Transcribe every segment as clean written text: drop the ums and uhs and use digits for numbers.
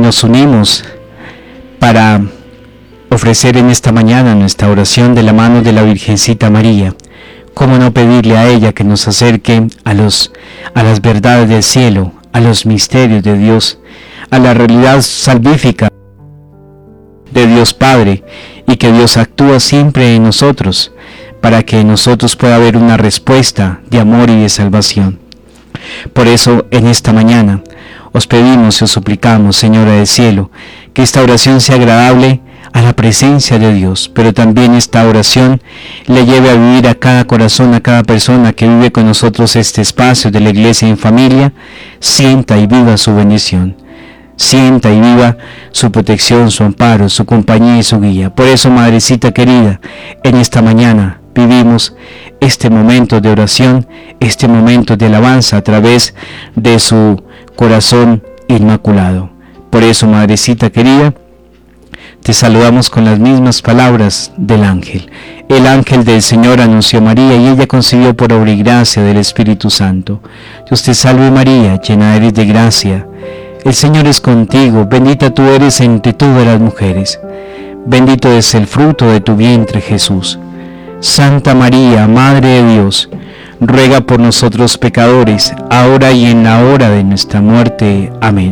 nos unimos para ofrecer en esta mañana nuestra oración de la mano de la Virgencita María. ¿Cómo no pedirle a ella que nos acerque a las verdades del cielo, a los misterios de Dios, a la realidad salvífica de Dios Padre, y que Dios actúa siempre en nosotros, para que en nosotros pueda haber una respuesta de amor y de salvación? Por eso, en esta mañana, os pedimos y os suplicamos, Señora del Cielo, que esta oración sea agradable a la presencia de Dios, pero también esta oración le lleve a vivir a cada corazón, a cada persona que vive con nosotros este espacio de la Iglesia en familia, sienta y viva su bendición, sienta y viva su protección, su amparo, su compañía y su guía. Por eso, Madrecita querida, en esta mañana vivimos este momento de oración, este momento de alabanza a través de su corazón inmaculado. Por eso, Madrecita querida, te saludamos con las mismas palabras del ángel. El ángel del Señor anunció a María y ella concibió por obra y gracia del Espíritu Santo. Dios te salve María, llena eres de gracia. El Señor es contigo, bendita tú eres entre todas las mujeres. Bendito es el fruto de tu vientre Jesús. Santa María, Madre de Dios, ruega por nosotros pecadores, ahora y en la hora de nuestra muerte. Amén.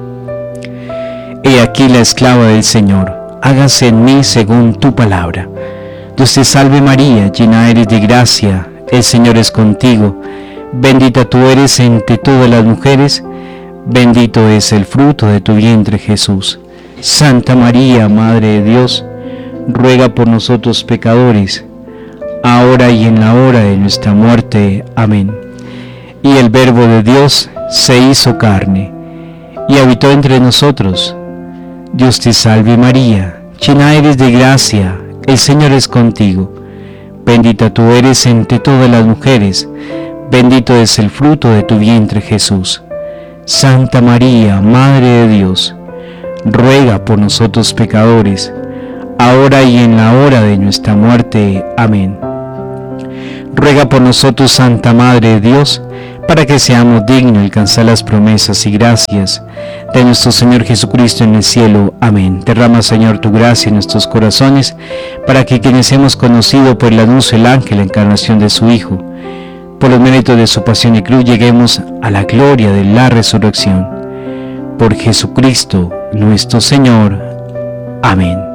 He aquí la esclava del Señor, hágase en mí según tu palabra. Dios te salve María, llena eres de gracia, el Señor es contigo, bendita tú eres entre todas las mujeres, bendito es el fruto de tu vientre Jesús. Santa María, Madre de Dios, ruega por nosotros pecadores, ahora y en la hora de nuestra muerte. Amén. Y el Verbo de Dios se hizo carne, y habitó entre nosotros. Dios te salve María, llena eres de gracia, el Señor es contigo. Bendita tú eres entre todas las mujeres, bendito es el fruto de tu vientre Jesús. Santa María, Madre de Dios, ruega por nosotros pecadores, ahora y en la hora de nuestra muerte. Amén. Ruega por nosotros, Santa Madre de Dios, para que seamos dignos de alcanzar las promesas y gracias de nuestro Señor Jesucristo en el cielo. Amén. Derrama, Señor, tu gracia en nuestros corazones, para que quienes hemos conocido por el anuncio del ángel la encarnación de su Hijo, por los méritos de su pasión y cruz, lleguemos a la gloria de la resurrección. Por Jesucristo nuestro Señor. Amén.